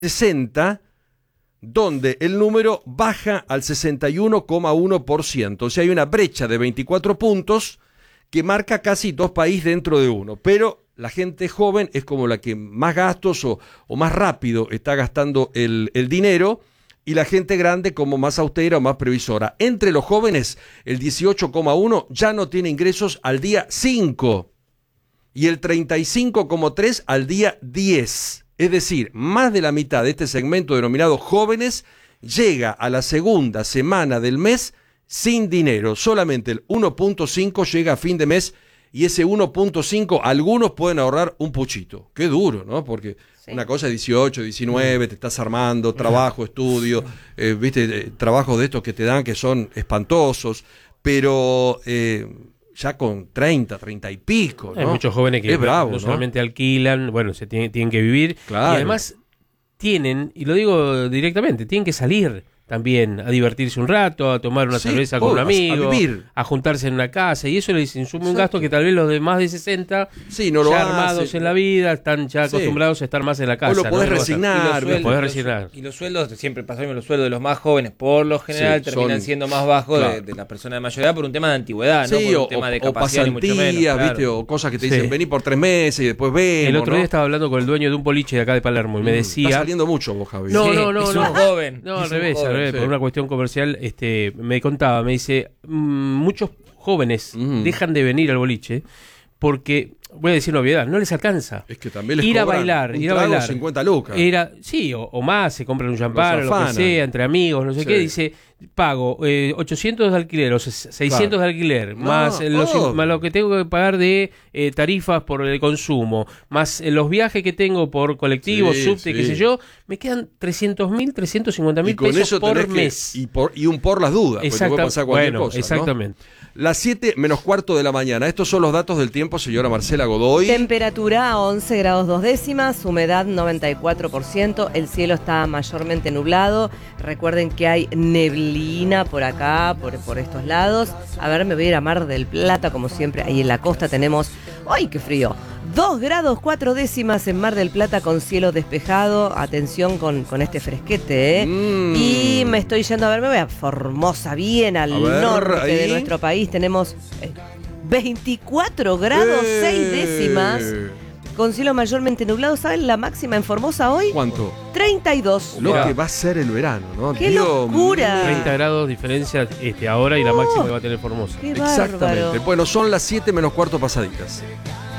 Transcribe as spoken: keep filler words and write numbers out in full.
sesenta, donde el número baja al sesenta y uno coma uno por ciento. O sea, hay una brecha de veinticuatro puntos que marca casi dos países dentro de uno. Pero la gente joven es como la que más gastos o, o más rápido está gastando el, el dinero, y la gente grande como más austera o más previsora. Entre los jóvenes, el dieciocho coma uno ya no tiene ingresos al día cinco y el treinta y cinco coma tres al día diez. Es decir, más de la mitad de este segmento denominado jóvenes llega a la segunda semana del mes sin dinero. Solamente el uno punto cinco llega a fin de mes, y ese uno punto cinco algunos pueden ahorrar un puchito. Qué duro, ¿no? Porque sí, una cosa es dieciocho, diecinueve, te estás armando, trabajo, estudio, eh, viste, eh, trabajos de estos que te dan que son espantosos, pero eh, ya con treinta, treinta y pico, ¿no? Hay muchos jóvenes que es bravo, no ¿no? solamente alquilan, bueno, se tienen, tienen que vivir, claro, y además tienen, y lo digo directamente, tienen que salir también a divertirse un rato, a tomar una sí, cerveza oh, con un amigo, a, a, a juntarse en una casa, y eso les insume un gasto que tal vez los de más de sesenta, sí, no lo ya hace, armados en la vida, están ya sí, acostumbrados a estar más en la casa. O lo podés ¿no? resignar, y los, lo podés resignar. Y los sueldos, siempre pasa lo los sueldos de los más jóvenes, por lo general, sí, terminan son, siendo más bajos, claro, de, de la persona de mayor edad por un tema de antigüedad, sí, ¿no? Por o, un tema de o capacidad, ni mucho menos, pasantías, claro, ¿viste? O cosas que te sí, dicen, vení por tres meses y después vemos, el otro ¿no? día estaba hablando con el dueño de un boliche de acá de Palermo y me decía... Está saliendo mucho vos, Javi. No, sí, no, no, es no, un joven. No, es al revés, joven, al revés, sí, por una cuestión comercial, este, me contaba, me dice, mmm, muchos jóvenes mm. dejan de venir al boliche porque, voy a decir una obviedad, no les alcanza. Es que también les ir a cobran bailar, un ir a trago bailar. cincuenta lucas. Era, sí, o, o más, se compran un champán o lo que sea, entre amigos, no sé sí, qué, dice, pago eh, ochocientos de alquiler o seiscientos claro, de alquiler, no, más, eh, los, oh. más lo que tengo que pagar de eh, tarifas por el consumo, más eh, los viajes que tengo por colectivo, sí, subte, sí, qué sé yo, me quedan trescientos mil, trescientos cincuenta mil pesos por mes. Que, y, por, y un por las dudas, porque te puede pasar cualquier bueno, cosa, exactamente. ¿no? Las siete menos cuarto de la mañana. Estos son los datos del tiempo, señora Marcela Godoy. Temperatura once grados dos décimas, humedad noventa y cuatro por ciento, el cielo está mayormente nublado. Recuerden que hay neblina por acá, por, por estos lados. A ver, me voy a ir a Mar del Plata, como siempre. Ahí en la costa tenemos... ¡Ay, qué frío! dos grados cuatro décimas en Mar del Plata con cielo despejado. Atención con, con este fresquete, ¿eh? Mm. Y me estoy yendo, a ver, me voy a Formosa, bien al ver, norte ahí de nuestro país. Tenemos eh, veinticuatro grados eh. seis décimas. Con cielo mayormente nublado. ¿Saben la máxima en Formosa hoy? ¿Cuánto? treinta y dos. Lo que va a ser el verano, ¿no? ¡Qué Dios locura! mío. treinta grados diferencia este, ahora y la máxima que va a tener Formosa. ¡Qué Exactamente. bárbaro! Bueno, son las siete menos cuarto pasaditas.